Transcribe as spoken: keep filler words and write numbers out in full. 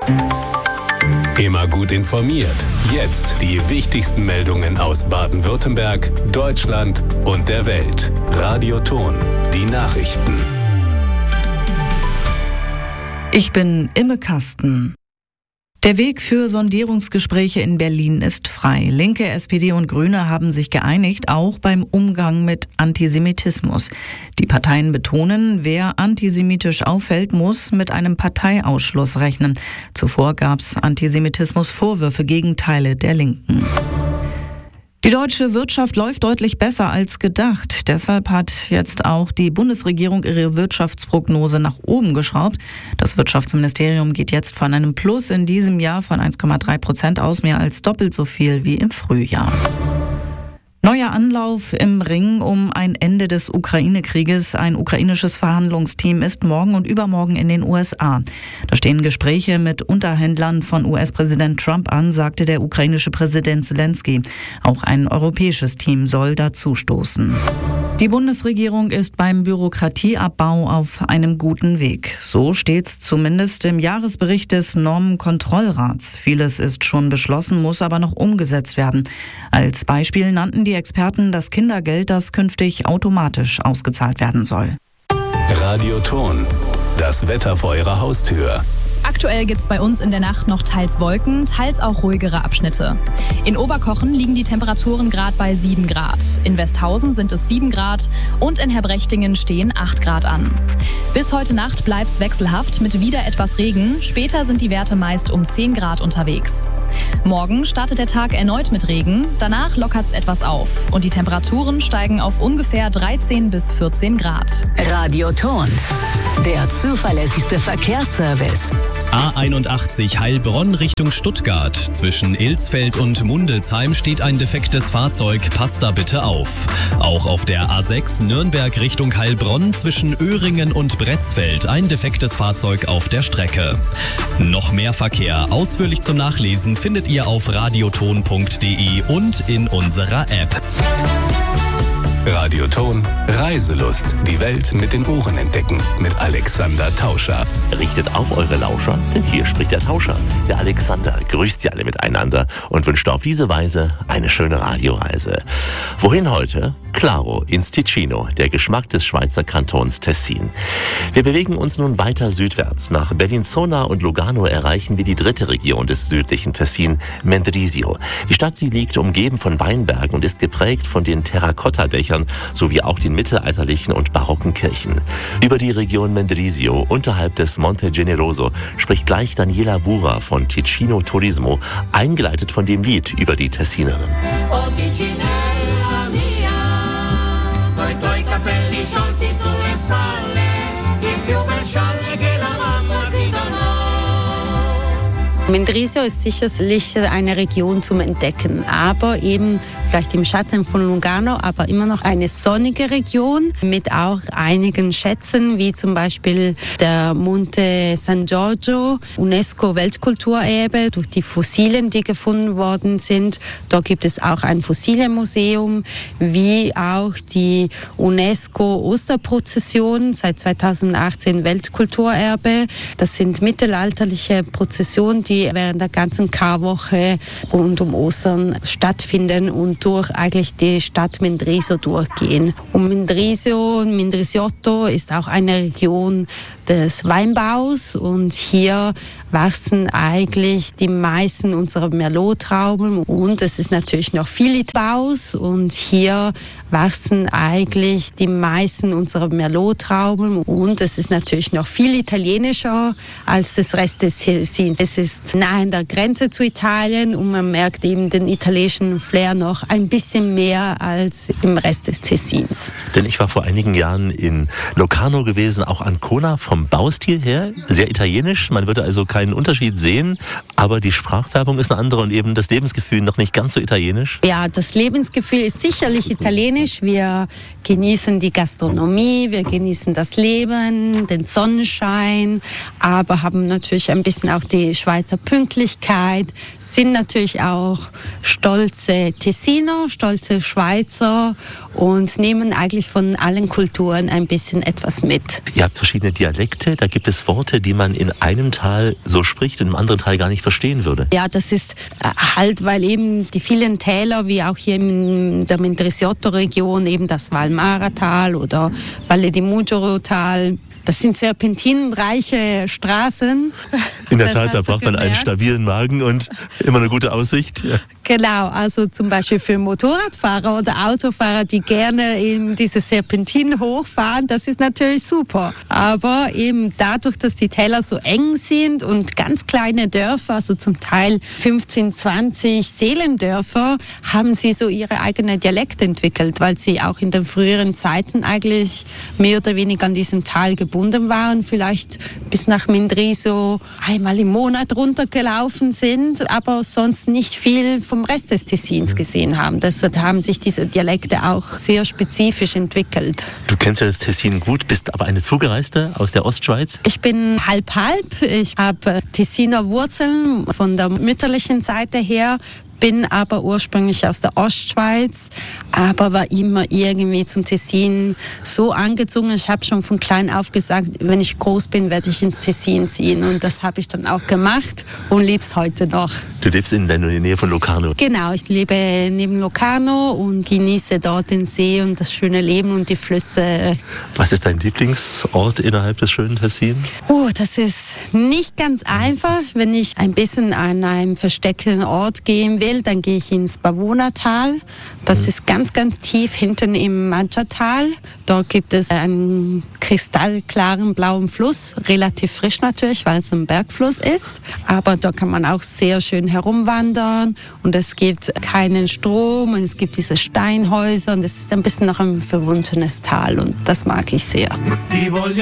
Immer gut informiert. Jetzt die wichtigsten Meldungen aus Baden-Württemberg, Deutschland und der Welt. Radio Ton, die Nachrichten. Ich bin Imme Kasten. Der Weg für Sondierungsgespräche in Berlin ist frei. Linke, S P D und Grüne haben sich geeinigt, auch beim Umgang mit Antisemitismus. Die Parteien betonen, wer antisemitisch auffällt, muss mit einem Parteiausschluss rechnen. Zuvor gab es Antisemitismusvorwürfe gegen Teile der Linken. Die deutsche Wirtschaft läuft deutlich besser als gedacht. Deshalb hat jetzt auch die Bundesregierung ihre Wirtschaftsprognose nach oben geschraubt. Das Wirtschaftsministerium geht jetzt von einem Plus in diesem Jahr von eins Komma drei Prozent aus, mehr als doppelt so viel wie im Frühjahr. Neuer Anlauf im Ring um ein Ende des Ukraine-Krieges. Ein ukrainisches Verhandlungsteam ist morgen und übermorgen in den U S A. Da stehen Gespräche mit Unterhändlern von U S-Präsident Trump an, sagte der ukrainische Präsident Zelensky. Auch ein europäisches Team soll dazustoßen. Die Bundesregierung ist beim Bürokratieabbau auf einem guten Weg. So steht's zumindest im Jahresbericht des Normenkontrollrats. Vieles ist schon beschlossen, muss aber noch umgesetzt werden. Als Beispiel nannten die Experten das Kindergeld, das künftig automatisch ausgezahlt werden soll. Radio Ton, das Wetter vor Ihrer Haustür. Aktuell gibt es bei uns in der Nacht noch teils Wolken, teils auch ruhigere Abschnitte. In Oberkochen liegen die Temperaturen gerade bei sieben Grad. In Westhausen sind es sieben Grad und in Herbrechtingen stehen acht Grad an. Bis heute Nacht bleibt es wechselhaft mit wieder etwas Regen. Später sind die Werte meist um zehn Grad unterwegs. Morgen startet der Tag erneut mit Regen, danach lockert es etwas auf und die Temperaturen steigen auf ungefähr dreizehn bis vierzehn Grad. Radio Ton, der zuverlässigste Verkehrsservice. A einundachtzig Heilbronn Richtung Stuttgart. Zwischen Ilsfeld und Mundelsheim steht ein defektes Fahrzeug. Passt da bitte auf. Auch auf der A sechs Nürnberg Richtung Heilbronn zwischen Öhringen und Bretzfeld ein defektes Fahrzeug auf der Strecke. Noch mehr Verkehr ausführlich zum Nachlesen findet ihr auf radioton punkt de und in unserer App. Radio Ton, Reiselust. Die Welt mit den Ohren entdecken. Mit Alexander Tauscher. Richtet auf eure Lauscher, denn hier spricht der Tauscher. Der Alexander grüßt sie alle miteinander und wünscht auf diese Weise eine schöne Radioreise. Wohin heute? Claro, ins Ticino, der Geschmack des Schweizer Kantons Tessin. Wir bewegen uns nun weiter südwärts. Nach Bellinzona und Lugano erreichen wir die dritte Region des südlichen Tessin, Mendrisio. Die Stadt, sie liegt umgeben von Weinbergen und ist geprägt von den Terrakotta-Dächern sowie auch den mittelalterlichen und barocken Kirchen. Über die Region Mendrisio unterhalb des Monte Generoso spricht gleich Daniela Bura von Ticino Turismo, eingeleitet von dem Lied über die Tessinerin. Oh, Ticinella mia, coi tuoi capelli sciolti sulle spalle, il più bel scialle che la mamma ti donò. Mendrisio ist sicherlich eine Region zum Entdecken, aber eben vielleicht im Schatten von Lugano, aber immer noch eine sonnige Region mit auch einigen Schätzen, wie zum Beispiel der Monte San Giorgio, UNESCO-Weltkulturerbe, durch die Fossilien, die gefunden worden sind. Dort gibt es auch ein Fossilienmuseum, wie auch die UNESCO-Osterprozession, seit zweitausendachtzehn Weltkulturerbe. Das sind mittelalterliche Prozessionen, die während der ganzen Karwoche rund um Ostern stattfinden und durch eigentlich die Stadt Mendrisio durchgehen. Und Mendrisio, Mendrisiotto ist auch eine Region des Weinbaus und hier wachsen eigentlich die meisten unserer Merlot-Trauben und es ist natürlich noch viel Baus und hier wachsen eigentlich die meisten unserer Merlot-Trauben und es ist natürlich noch viel italienischer als das Rest des Tessins. Es ist nahe an der Grenze zu Italien und man merkt eben den italienischen Flair noch ein bisschen mehr als im Rest des Tessins. Denn ich war vor einigen Jahren in Locarno gewesen, auch Ancona, vom Baustil her, sehr italienisch. Man würde also keinen Unterschied sehen, aber die Sprachfärbung ist eine andere und eben das Lebensgefühl noch nicht ganz so italienisch. Ja, das Lebensgefühl ist sicherlich italienisch. Wir genießen die Gastronomie, wir genießen das Leben, den Sonnenschein, aber haben natürlich ein bisschen auch die Schweizer dieser Pünktlichkeit, sind natürlich auch stolze Tessiner, stolze Schweizer und nehmen eigentlich von allen Kulturen ein bisschen etwas mit. Ihr habt verschiedene Dialekte, da gibt es Worte, die man in einem Tal so spricht und im anderen Tal gar nicht verstehen würde. Ja, das ist halt, weil eben die vielen Täler, wie auch hier in der Mendrisiotto-Region, eben das Valmara-Tal oder Valle di Muggioro-Tal, das sind serpentinenreiche Straßen. In der Tat, da braucht man einen stabilen Magen und immer eine gute Aussicht. Ja. Genau, also zum Beispiel für Motorradfahrer oder Autofahrer, die gerne eben diese Serpentinen hochfahren, das ist natürlich super. Aber eben dadurch, dass die Täler so eng sind und ganz kleine Dörfer, also zum Teil fünfzehn, zwanzig Seelendörfer, haben sie so ihre eigene Dialekte entwickelt, weil sie auch in den früheren Zeiten eigentlich mehr oder weniger an diesem Tal gebunden waren, vielleicht bis nach Mendrisio einmal im Monat runtergelaufen sind, aber sonst nicht viel vom Rest des Tessins gesehen haben. Deshalb haben sich diese Dialekte auch sehr spezifisch entwickelt. Du kennst ja das Tessin gut, bist aber eine Zugereiste aus der Ostschweiz? Ich bin halb-halb. Ich habe Tessiner Wurzeln von der mütterlichen Seite her, bin aber ursprünglich aus der Ostschweiz, aber war immer irgendwie zum Tessin so angezogen. Ich habe schon von klein auf gesagt, wenn ich groß bin, werde ich ins Tessin ziehen. Und das habe ich dann auch gemacht und lebe es heute noch. Du lebst in der Nähe von Locarno? Genau, ich lebe neben Locarno und genieße dort den See und das schöne Leben und die Flüsse. Was ist dein Lieblingsort innerhalb des schönen Tessin? Oh, das ist nicht ganz einfach. Wenn ich ein bisschen an einem versteckten Ort gehen will, dann gehe ich ins Pavonatal. Das mhm. ist ganz, ganz tief hinten im Maggiatal. Dort gibt es einen kristallklaren blauen Fluss, relativ frisch natürlich, weil es ein Bergfluss ist. Aber da kann man auch sehr schön herumwandern und es gibt keinen Strom und es gibt diese Steinhäuser und es ist ein bisschen noch ein verwunschenes Tal und das mag ich sehr.